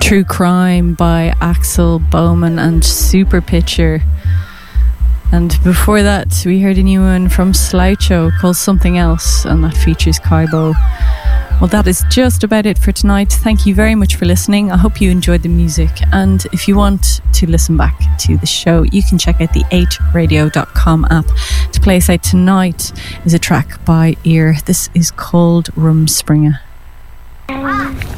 True Crime by Axel Bowman and Super Pitcher. And before that, we heard a new one from Sloucho called Something Else, and that features Kaibo. Well, that is just about it for tonight. Thank you very much for listening. I hope you enjoyed the music. And if you want to listen back to the show, you can check out the 8radio.com app. To play us out tonight is a track by Ear. This is called Rumspringa.